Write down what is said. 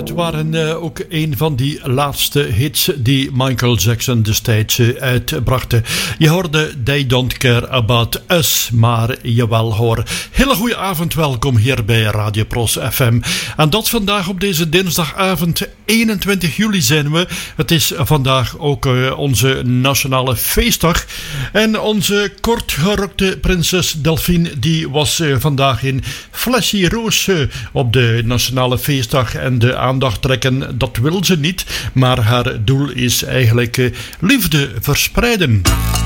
het waren ook een van die laatste hits die Michael Jackson destijds uitbracht. Je hoorde They Don't Care About Us, maar jawel hoor. Hele goede avond, welkom hier bij Radio Pros FM. En dat vandaag op deze dinsdagavond 21 juli zijn we. Het is vandaag ook onze nationale feestdag. En onze kortgerokte prinses Delphine, die was vandaag in Flashy Roos op de nationale feestdag. En de aandacht trekken, dat wil ze niet. Maar haar doel is eigenlijk liefde verspreiden.